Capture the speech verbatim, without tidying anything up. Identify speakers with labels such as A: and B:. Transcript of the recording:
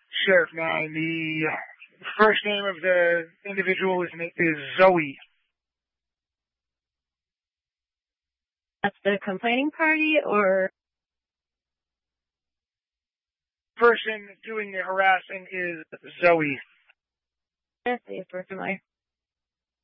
A: Sheriff nine, the first name of the individual is, is Zoe.
B: That's the complaining party, or?
A: Person doing the harassing is Zoe.
B: Yes, the person.